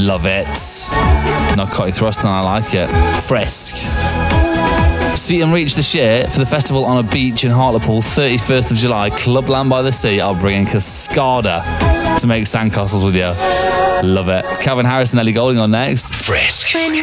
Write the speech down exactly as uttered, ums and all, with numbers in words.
Love it. Narcotic thrust, and I like it. Frisk. See and reach this year for the festival on a beach in Hartlepool, thirty-first of July, Clubland by the Sea. I'll bring in Cascada to make sandcastles with you. Love it. Calvin Harris and Ellie Goulding on next. Frisk.